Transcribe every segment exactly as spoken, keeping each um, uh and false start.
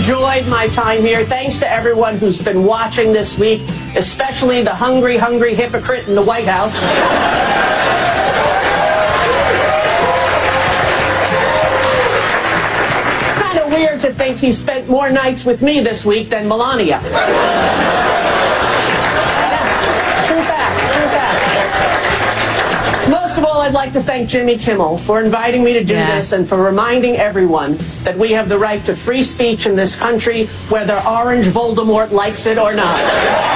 enjoyed my time here. Thanks to everyone who's been watching this week, especially the hungry, hungry hypocrite in the White House. Kind of weird to think he spent more nights with me this week than Melania. I'd like to thank Jimmy Kimmel for inviting me to do yeah. this and for reminding everyone that we have the right to free speech in this country, whether Orange Voldemort likes it or not.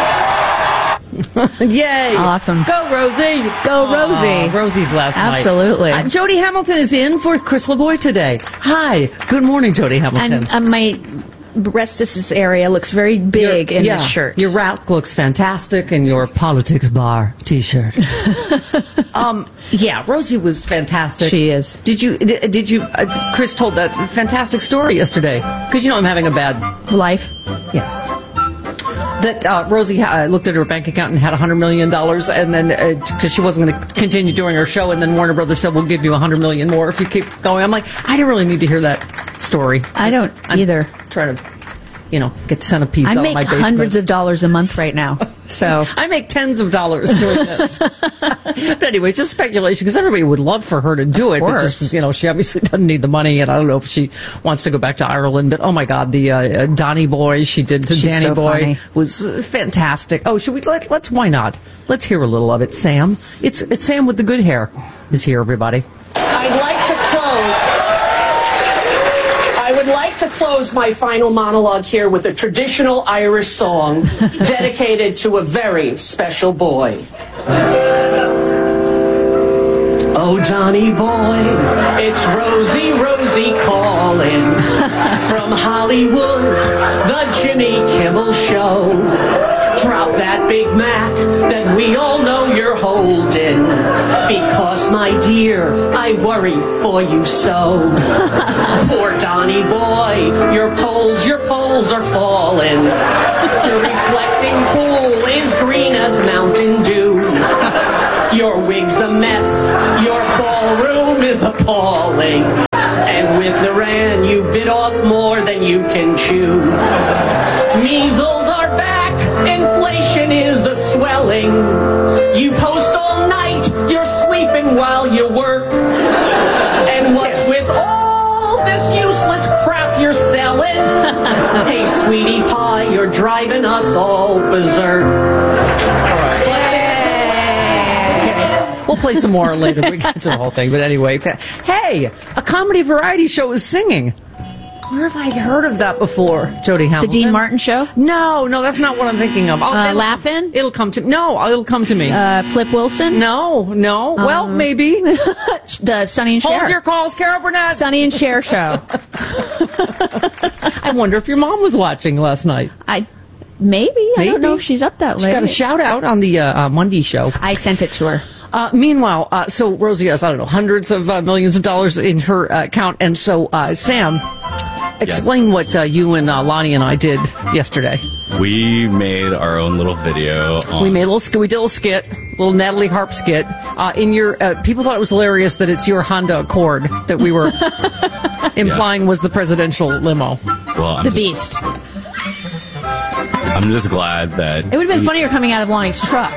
Yay. Awesome. Go, Rosie. Go, Rosie. Aww, Rosie's last Absolutely. night. Absolutely. Uh, Jody Hamilton is in for Chris Lavoie today. Hi. Good morning, Jody Hamilton. And uh, my breastus area looks very big your, in yeah, this shirt. Your rack looks fantastic in your Politics Bar t-shirt. um, yeah, Rosie was fantastic. She is. Did you, did, did you, uh, Chris told that fantastic story yesterday. Because you know I'm having a bad life. Yes. That uh, Rosie uh, looked at her bank account and had one hundred million dollars, and then, because uh, she wasn't going to continue doing her show, and then Warner Brothers said, we'll give you one hundred million dollars more if you keep going. I'm like, I didn't really need to hear that story. I don't I'm either. Trying to, you know, get centipedes I out of make my basement. hundreds of dollars a month right now. So I make tens of dollars doing this. But anyway, it's just speculation, because everybody would love for her to do it. Of course. But just, you know, she obviously doesn't need the money, and I don't know if she wants to go back to Ireland. But oh my God, the uh, Donnie Boy she did to She's Danny so Boy funny. was uh, fantastic. Oh, should we? Let, let's. Why not? Let's hear a little of it. Sam, it's it's Sam with the good hair is here. Everybody. I'd like to close. I would like to close my final monologue here with a traditional Irish song dedicated to a very special boy. Oh, Johnny boy, it's Rosie, Rosie calling from Hollywood, the Jimmy Kimmel Show. Drop that Big Mac that we all know you're holding, because, my dear, I worry for you so. Poor Donnie boy, your poles, your poles are falling. Your reflecting pool is green as Mountain Dew. Your wig's a mess, your ballroom is appalling, and with the ran you bit off more than you can chew. Measles are back, inflation is a swelling. You post all night, you're sleeping while you work. And what's with all this useless crap you're selling? Hey, sweetie pie, you're driving us all berserk. All right. We'll play some more later. We get to the whole thing. But anyway, hey, a comedy variety show is singing. Where have I heard of that before, Jody Hamilton? The Dean Martin Show? No, no, that's not what I'm thinking of. Uh, Laugh-In? It'll come to No, it'll come to me. Uh, Flip Wilson? No, no. Um, well, maybe. The Sonny and Cher. Hold your calls, Carol Burnett. Sonny and Cher show. I wonder if your mom was watching last night. I maybe. maybe. I don't know if she's up that late. She got a shout out on the uh, uh, Monday show. I sent it to her. Uh, meanwhile, uh, so Rosie has, I don't know, hundreds of uh, millions of dollars in her uh, account. And so, uh, Sam, explain yes. what uh, you and uh, Lonnie and I did yesterday. We made our own little video. On we made a little, we did a little skit, little Natalie Harp skit. Uh, in your, uh, people thought it was hilarious that it's your Honda Accord that we were implying yeah. was the presidential limo. Well, I'm the just, Beast. I'm just glad that it would have been funnier coming out of Lonnie's truck.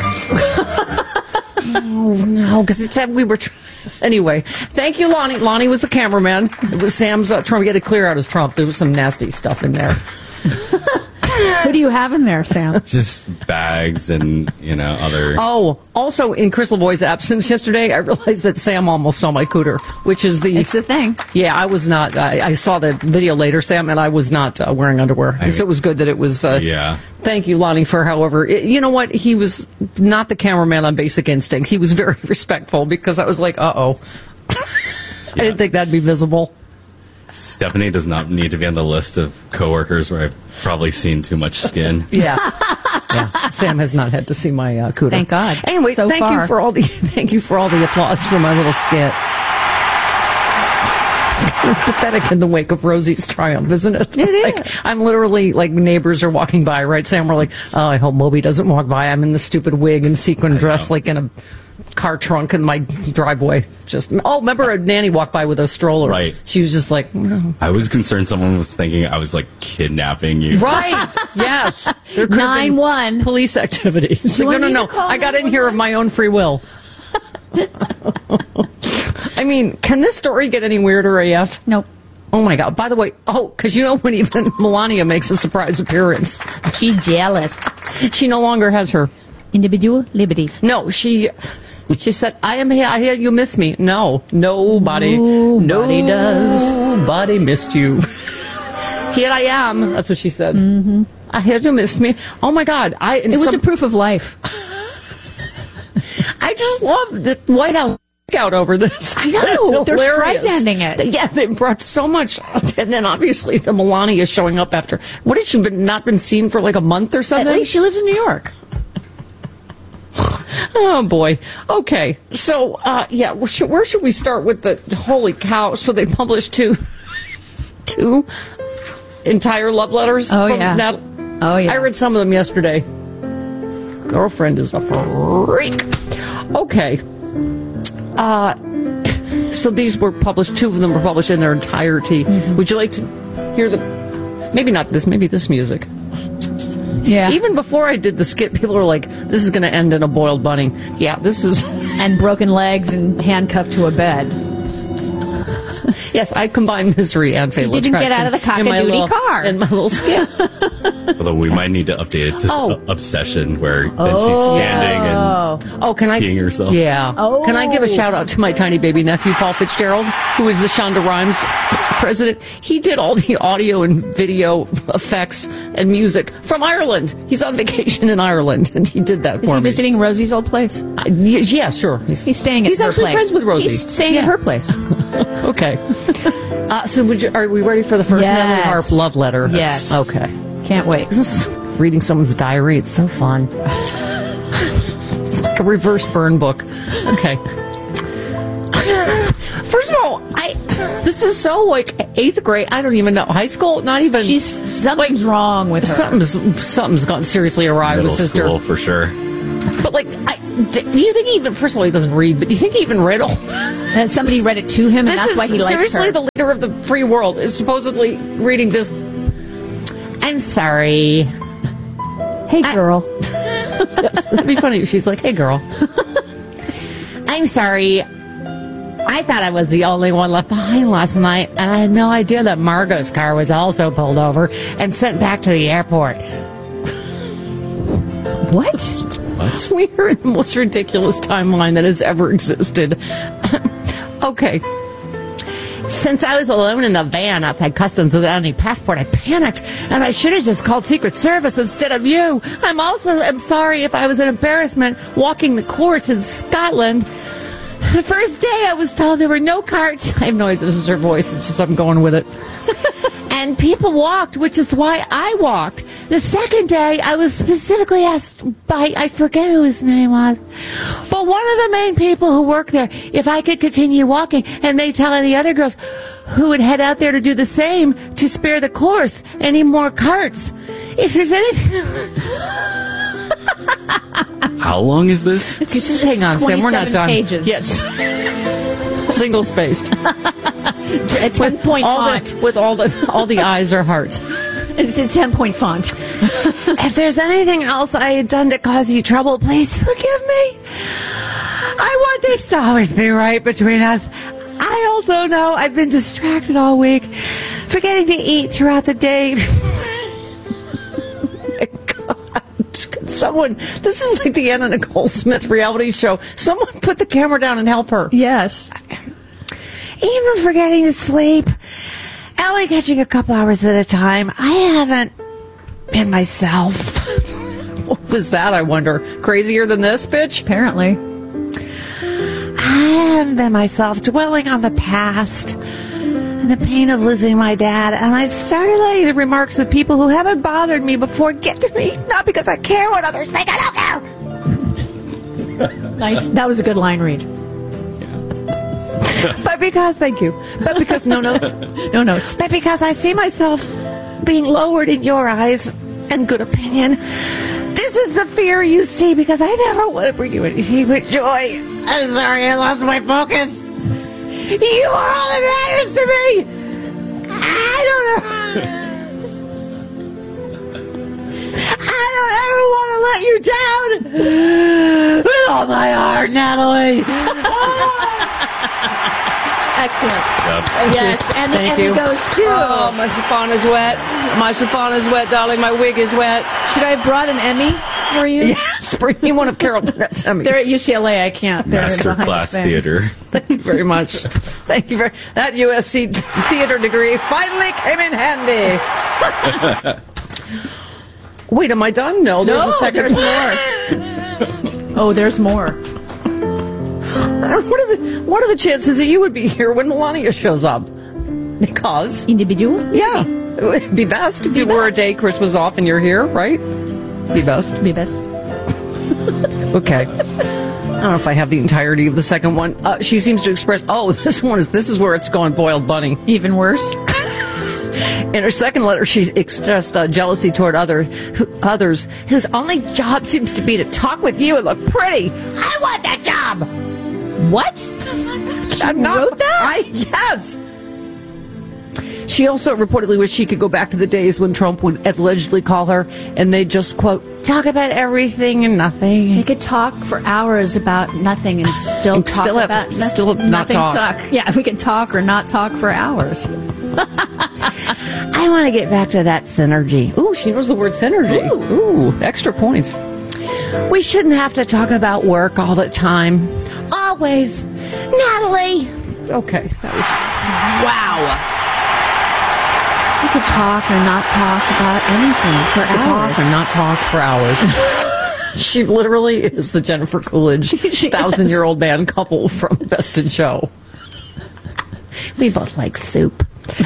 Oh, no, because it said we were... Tr- anyway, thank you, Lonnie. Lonnie was the cameraman. It was Sam's uh, trying to get to clear out his trunk. There was some nasty stuff in there. What do you have in there, Sam? Just bags and, you know, other... Oh, also, in Chris Lavoie's absence yesterday, I realized that Sam almost saw my cooter, which is the... It's a thing. Yeah, I was not... I, I saw the video later, Sam, and I was not uh, wearing underwear. I, and so it was good that it was... Uh, yeah. Thank you, Lonnie, for however... It, you know what? He was not the cameraman on Basic Instinct. He was very respectful, because I was like, uh-oh. Yeah. I didn't think that'd be visible. Stephanie does not need to be on the list of coworkers where I've probably seen too much skin. Yeah, yeah. Sam has not had to see my uh, cooter. Thank God. Anyway, so thank far. you for all the thank you for all the applause for my little skit. It's kind of pathetic in the wake of Rosie's triumph, isn't it? It is. Like, I'm literally like neighbors are walking by, right? Sam, we're like, oh, I hope Moby doesn't walk by. I'm in the stupid wig and sequin dress, like in a car trunk in my driveway. Just oh, remember a nanny walked by with a stroller? Right. She was just like, no. I was concerned someone was thinking I was like kidnapping you. Right. Yes. There could have been nine one police activity. It's like, no, want no, me no. to call I got in nine one one? here of my own free will. I mean, can this story get any weirder, A F? Nope. Oh my God. By the way, oh, because you know when even Melania makes a surprise appearance, She's jealous. she no longer has her. Individual liberty. No, she she said, I am here. I hear you miss me. No, nobody. Nobody does. Nobody missed you. Here I am. That's what she said. Mm-hmm. I hear you miss me. Oh my God. I, It was some, a proof of life. I just love the White House out over this. I know. It's They're hilarious. Streisanding it. Yeah, they brought so much. And then obviously the Melania showing up after. What has she been, not been seen for like a month or At something? least she lives in New York. Oh boy. Okay. So, uh, yeah, where should, where should we start with the holy cow? So they published two, two entire love letters. Oh, from yeah. Nat- Oh, yeah. I read some of them yesterday. Girlfriend is a freak. Okay. Uh, so these were published, two of them were published in their entirety. Mm-hmm. Would you like to hear the, maybe not this, maybe this music? Yeah. Even before I did the skit, people were like, this is going to end in a boiled bunny. Yeah, this is... And broken legs and handcuffed to a bed. Yes, I combined misery and fatal You didn't get attraction out of the in my cock-a-doodle little- car. In my little skit. Although we might need to update it to Oh. Obsession, where then she's standing and Oh, can I... peeing herself. Yeah. Oh. Can I give a shout out to my tiny baby nephew, Paul Fitzgerald, who is the Shonda Rhimes president? He did all the audio and video effects and music from Ireland. He's on vacation in Ireland, and he did that Is for he me. visiting Rosie's old place? Uh, y- yeah, sure. He's, He's staying at He's her actually place. friends with Rosie. He's staying Yeah. at her place. Okay. Uh, so would you, are we ready for the first Yes. Natalie Harp love letter? Yes. Okay. Can't wait. This is reading someone's diary. It's so fun. It's like a reverse burn book. Okay. First of all, I this is so like eighth grade. I don't even know high school. Not even. She's something's wrong with her. something's something's gone seriously awry middle with sister. school for sure. But like, I, do you think he even? First of all, he doesn't read. But do you think he even read all? And somebody read it to him, and This that's is why he likes seriously her. the leader of the free world is supposedly reading this. I'm sorry. Hey, girl. Yes, that'd be funny if she's like, hey, girl. I'm sorry. I thought I was the only one left behind last night, and I had no idea that Margot's car was also pulled over and sent back to the airport. What? What? We are in the most ridiculous timeline that has ever existed. Okay. Since I was alone in the van outside customs without any passport, I panicked, and I should have just called Secret Service instead of you. I'm also I'm sorry if I was an embarrassment walking the course in Scotland. The first day I was told there were no carts. I have no idea this is her voice. It's just I'm going with it. And people walked, which is why I walked. The second day, I was specifically asked by, I forget who his name was, but one of the main people who work there, if I could continue walking, and they tell any other girls who would head out there to do the same to spare the course any more carts. If there's anything... How long is this? Just hang on, Sam. We're not twenty-seven done. pages. Yes. Single spaced. A ten point all font. the, with all the all the eyes are hearts. It's a ten point font. If there's anything else I had done to cause you trouble, please forgive me. I want this to always be right between us. I also know I've been distracted all week, forgetting to eat throughout the day. God, could someone, this is like the Anna Nicole Smith reality show. Someone put the camera down and help her. Yes. Even forgetting to sleep, only catching a couple hours at a time. I haven't been myself. What was that, I wonder? Crazier than this, bitch? Apparently. I haven't been myself, dwelling on the past and the pain of losing my dad. And I started letting the remarks of people who haven't bothered me before get to me. Not because I care what others think. I don't care. Nice. That was a good line read. But because, thank you. But because, no notes. No notes. But because I see myself being lowered in your eyes and good opinion, This is the fear you see because I never want to bring you anything but joy. I'm sorry, I lost my focus. You are all that matters to me. I don't know. I don't ever want to let you down. With all my heart, Natalie. Excellent. Yep. Yes, and, Thank and you. it goes too. Oh, my chiffon is wet. My chiffon is wet, darling. My wig is wet. Should I have brought an Emmy for you? Yes, bring me one of Carol Burnett's Emmys. They're at U C L A. I can't. They're Master behind class the thing. theater. Thank you very much. Thank you very That U S C theater degree finally came in handy. Wait, am I done? No, there's No, a second. there's more. Oh, there's more. What are the What are the chances that you would be here when Melania shows up? Because Individual? yeah, it would be best if you were a day Chris was off and you're here, right? Be best. Be best. Okay. I don't know if I have the entirety of the second one. Uh, she seems to express. Oh, this one is. This is where it's going boiled bunny. Even worse. In her second letter, she expressed uh, jealousy toward other who, others whose only job seems to be to talk with you and look pretty. I want that job. What? I'm not, wrote that? I, yes. She also reportedly wished she could go back to the days when Trump would allegedly call her and they'd just, quote, talk about everything and nothing. They could talk for hours about nothing and still And talk still have- about nothing. still not nothing talk. Yeah, we could talk or not talk for hours. I want to get back to that synergy. Ooh, she knows the word synergy. Ooh, Ooh extra points. We shouldn't have to talk about work all the time. Always. Natalie. Okay, that was... Wow. We could talk or not talk about anything for To hours. talk or not talk for hours. She literally is the Jennifer Coolidge thousand-year-old man couple from Best in Show. We both like soup.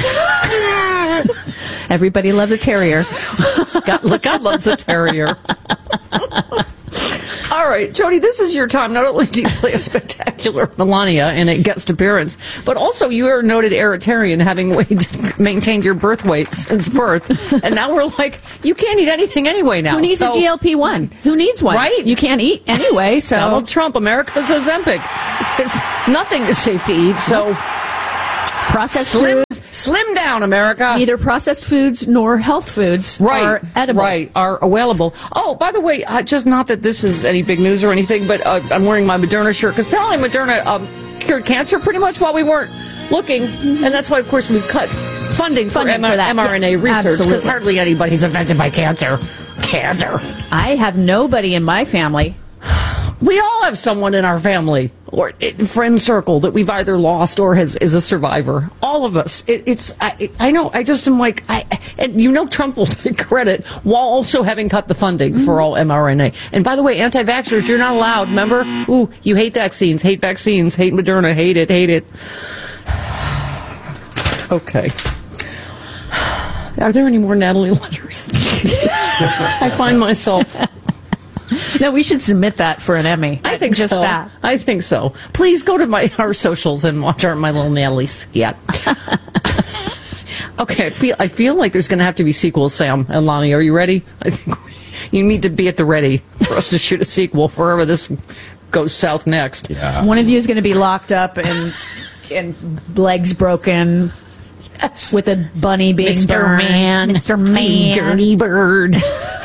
Everybody loves a terrier. God, look, God loves a terrier. All right, Jody, this is your time. Not only do you play a spectacular Melania in a guest appearance, but also you are a noted Eritrean, having weighed, maintained your birth weight since birth. And now we're like, you can't eat anything anyway now. Who needs So- a G L P one? Who needs one? Right. You can't eat anyway, so... Donald Trump, America's Ozempic. It's, nothing is safe to eat, so processed slim, foods, slim down, America. neither processed foods nor health foods Right, are edible. right, are available. Oh, by the way, uh, just not that this is any big news or anything, but uh, I'm wearing my Moderna shirt because apparently Moderna um, cured cancer pretty much while we weren't looking, and that's why, of course, we've cut funding, Funding for, for that. mRNA Yes, research because absolutely. hardly anybody's affected by cancer. Cancer. I have nobody in my family. We all have someone in our family or in friend circle that we've either lost or has is a survivor. All of us. It, it's I, I know. I just am like, I, and you know, Trump will take credit while also having cut the funding mm-hmm. for all mRNA. And by the way, anti-vaxxers, you're not allowed. Remember? Ooh, you hate vaccines, hate vaccines, hate Moderna, hate it, hate it. Okay. Are there any more Natalie letters? I find myself. No, we should submit that for an Emmy. I think Just so. that. I think so. Please go to my our socials and watch our my little Natalie skit. Okay, I feel I feel like there's going to have to be sequels. Sam and Lonnie, are you ready? I think you need to be at the ready for us to shoot a sequel wherever this goes south next. Yeah. One of you is going to be locked up and and legs broken, Yes. with a bunny being Mister burned. Man, Mister Man, dirty bird.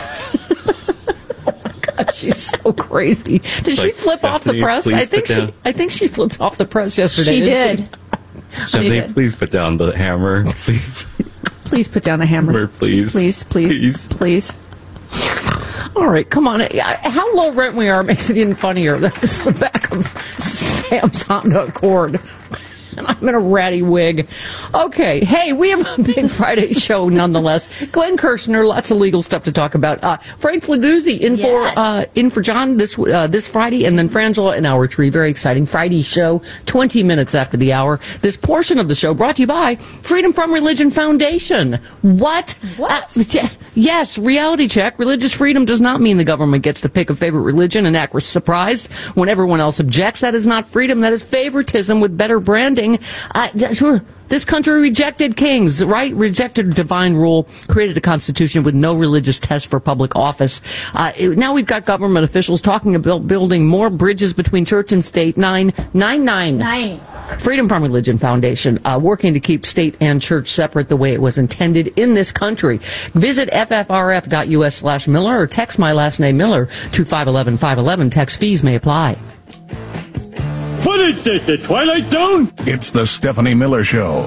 She's so crazy. Did It's she like, flip off the Stephanie, press? please I think put she. down- I think she flipped off the press yesterday. She didn't did. Stephanie, did. please put down the hammer. Please. Please put down the hammer. Hammer, please. Please, please, Please. please. All right, come on. How low rent we are makes it even funnier. That was the back of Sam's Honda Accord. And I'm in a ratty wig. Okay, hey, we have a big Friday show nonetheless. Glenn Kirshner, lots of legal stuff to talk about. Uh, Frank Flaguzzi in Yes. for uh, in for John this uh, this Friday, and then Frangela in hour three. Very exciting Friday show, twenty minutes after the hour. This portion of the show brought to you by Freedom from Religion Foundation. What? What? Uh, yes, reality check. Religious freedom does not mean the government gets to pick a favorite religion and act surprised when everyone else objects. That is not freedom. That is favoritism with better branding. founding. Uh, this country rejected kings, right? Rejected divine rule, created a constitution with no religious test for public office. Uh, now we've got government officials talking about building more bridges between church and state. Nine, nine, nine. Nine. Freedom from Religion Foundation, uh, working to keep state and church separate the way it was intended in this country. Visit ffrf.us slash Miller or text my last name Miller to five one one, five one one. Text fees may apply. What is this, the Twilight Zone? It's the Stephanie Miller Show.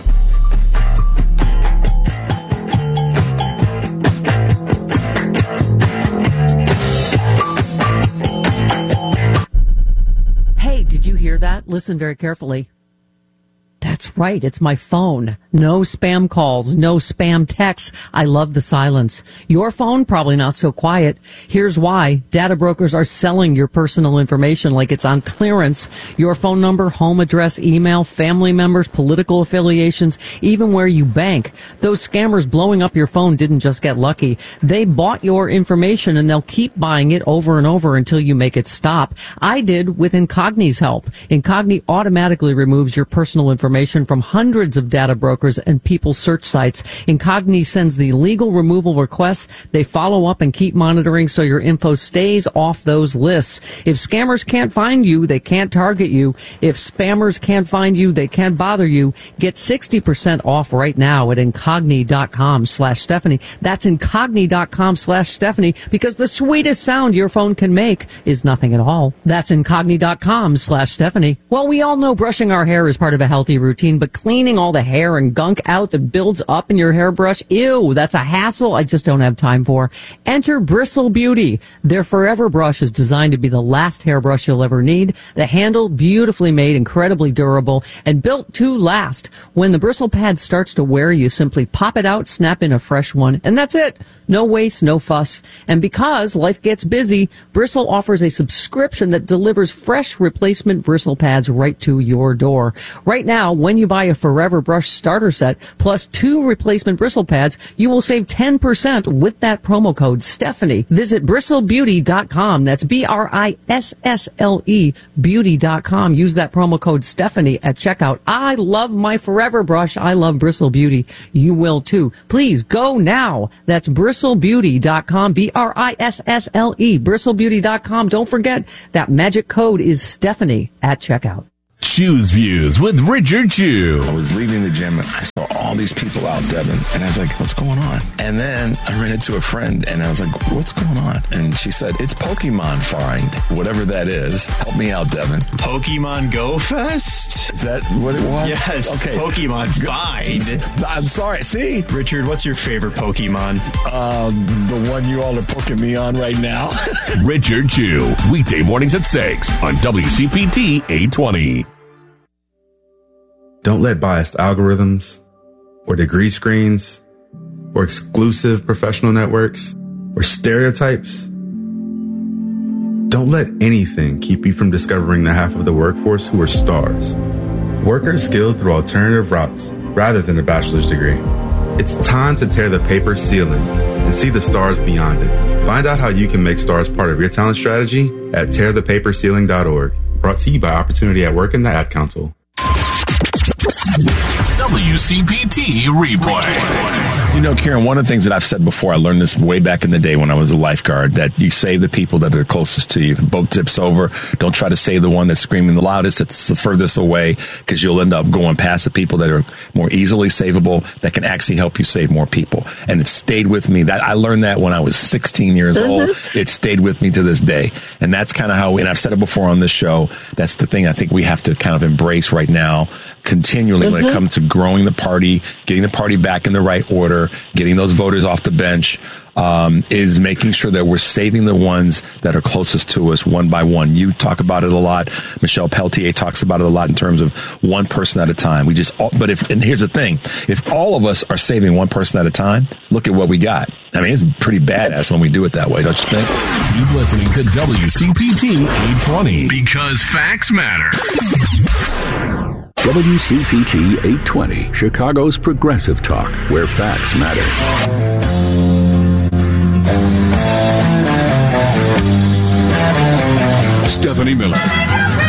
Hey, did you hear that? Listen very carefully. That's right. It's my phone. No spam calls, no spam texts. I love the silence. Your phone, probably not so quiet. Here's why. Data brokers are selling your personal information like it's on clearance. Your phone number, home address, email, family members, political affiliations, even where you bank. Those scammers blowing up your phone didn't just get lucky. They bought your information and they'll keep buying it over and over until you make it stop. I did with Incogni's help. Incogni automatically removes your personal information from hundreds of data brokers and people's search sites. Incogni sends the legal removal requests. They follow up and keep monitoring so your info stays off those lists. If scammers can't find you, they can't target you. If spammers can't find you, they can't bother you. Get sixty percent off right now at incogni.com slash Stephanie. That's incogni.com slash Stephanie, because the sweetest sound your phone can make is nothing at all. That's incogni.com slash Stephanie. Well, we all know brushing our hair is part of a healthy routine, but cleaning all the hair and gunk out that builds up in your hairbrush, ew, that's a hassle I just don't have time for. Enter Bristle Beauty. Their Forever Brush is designed to be the last hairbrush you'll ever need. The handle, beautifully made, incredibly durable, and built to last. When the bristle pad starts to wear, you simply pop it out, snap in a fresh one, and that's it. No waste, no fuss. And because life gets busy, Bristle offers a subscription that delivers fresh replacement bristle pads right to your door. Right now, when you buy a Forever Brush starter set plus two replacement bristle pads, you will save ten percent with that promo code Stephanie. Visit bristle beauty dot com. That's B R I S S L E beauty dot com. Use that promo code Stephanie at checkout. I love my Forever Brush. I love Bristle Beauty. You will too. Please go now. That's bristle beauty dot com. B R I S S L E bristle beauty dot com. Don't forget that magic code is Stephanie at checkout. Choose Views with Richard Chew. I was leaving the gym and I saw all these people out, Devin, and I was like, what's going on? And then I ran into a friend and I was like, what's going on? And she said, it's Pokemon Find, whatever that is. Help me out, Devin. Pokemon Go Fest? Is that what it was? Yes. Okay. Pokemon Find. I'm sorry. See? Richard, what's your favorite Pokemon? Um, the one you all are poking me on right now. Richard Chew, weekday mornings at six on W C P T eight twenty. Don't let biased algorithms or degree screens or exclusive professional networks or stereotypes. Don't let anything keep you from discovering the half of the workforce who are stars. Workers skilled through alternative routes rather than a bachelor's degree. It's time to tear the paper ceiling and see the stars beyond it. Find out how you can make stars part of your talent strategy at tear the paper ceiling dot org. Brought to you by Opportunity at Work and the Ad Council. W C P T Replay. You know, Karen, one of the things that I've said before, I learned this way back in the day when I was a lifeguard, that you save the people that are closest to you. If a boat tips over, don't try to save the one that's screaming the loudest, that's the furthest away, because you'll end up going past the people that are more easily savable, that can actually help you save more people. And it stayed with me. That I learned that when I was sixteen years mm-hmm. old. It stayed with me to this day. And that's kind of how, and I've said it before on this show, that's the thing I think we have to kind of embrace right now, continually mm-hmm. when it comes to growing the party, getting the party back in the right order, getting those voters off the bench, um, is making sure that we're saving the ones that are closest to us one by one. You talk about it a lot. Michelle Peltier talks about it a lot in terms of one person at a time. We just, all, but if, and here's the thing, if all of us are saving one person at a time, look at what we got. I mean, it's pretty badass when we do it that way, don't you think? Keep listening to W C P T eight twenty. Because facts matter. W C P T eight twenty, Chicago's progressive talk, where facts matter. Stephanie Miller.